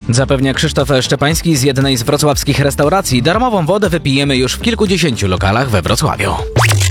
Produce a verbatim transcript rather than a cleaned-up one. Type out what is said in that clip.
Zapewnia Krzysztof Szczepański z jednej z wrocławskich restauracji. Darmową wodę wypijemy już w kilkudziesięciu lokalach we Wrocławiu.